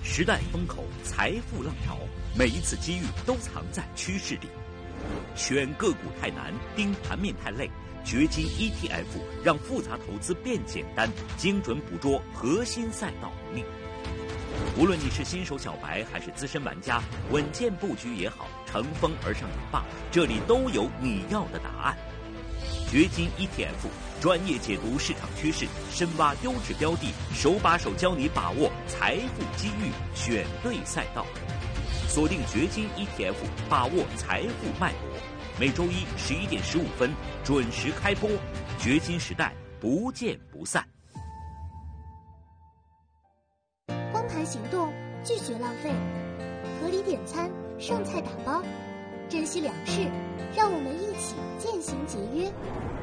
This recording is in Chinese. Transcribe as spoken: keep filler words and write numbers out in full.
时代风口，财富浪潮，每一次机遇都藏在趋势里。选个股太难，盯盘面太累，掘金 E T F 让复杂投资变简单，精准捕捉核心赛道能力。无论你是新手小白还是资深玩家，稳健布局也好，乘风而上也罢，这里都有你要的答案。掘金 E T F 专业解读市场趋势，深挖优质标的，手把手教你把握财富机遇，选对赛道。锁定掘金 E T F， 把握财富脉搏。每周一十一点十五分准时开播，掘金时代不见不散。 光盘行动，拒绝浪费，合理点餐，剩菜打包，珍惜粮食，让我们一起渐行节约。